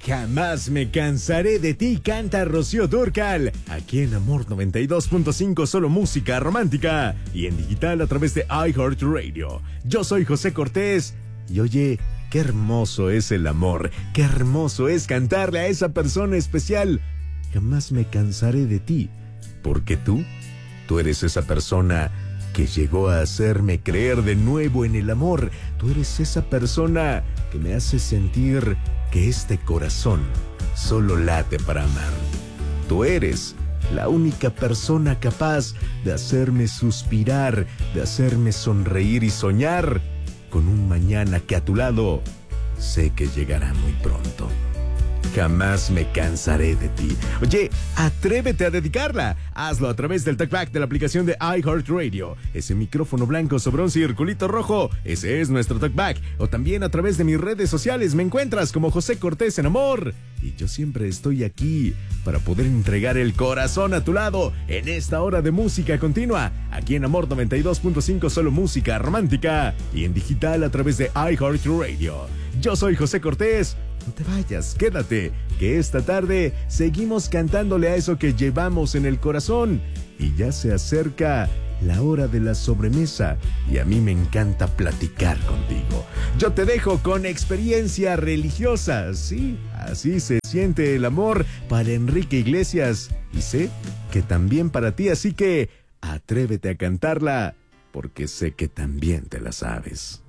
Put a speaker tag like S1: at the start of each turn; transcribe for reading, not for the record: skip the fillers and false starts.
S1: Jamás me cansaré de ti, canta Rocío Dúrcal, aquí en Amor 92.5, solo música romántica, y en digital a través de iHeartRadio. Yo soy José Cortés, y oye, qué hermoso es el amor, qué hermoso es cantarle a esa persona especial. Jamás me cansaré de ti, porque tú eres esa persona que llegó a hacerme creer de nuevo en el amor. Tú eres esa persona que me hace sentir que este corazón solo late para amar. Tú eres la única persona capaz de hacerme suspirar, de hacerme sonreír y soñar con un mañana que a tu lado sé que llegará muy pronto. Jamás me cansaré de ti. Oye, atrévete a dedicarla. Hazlo a través del talkback de la aplicación de iHeartRadio. Ese micrófono blanco sobre un circulito rojo, ese es nuestro talkback. O también a través de mis redes sociales me encuentras como José Cortés en Amor. Y yo siempre estoy aquí para poder entregar el corazón a tu lado en esta hora de música continua. Aquí en Amor 92.5, solo música romántica. Y en digital a través de iHeartRadio. Yo soy José Cortés. No te vayas, quédate, que esta tarde seguimos cantándole a eso que llevamos en el corazón. Y ya se acerca la hora de la sobremesa y a mí me encanta platicar contigo. Yo te dejo con Experiencia Religiosa. Sí, así se siente el amor para Enrique Iglesias. Y sé que también para ti, así que atrévete a cantarla, porque sé que también te la sabes.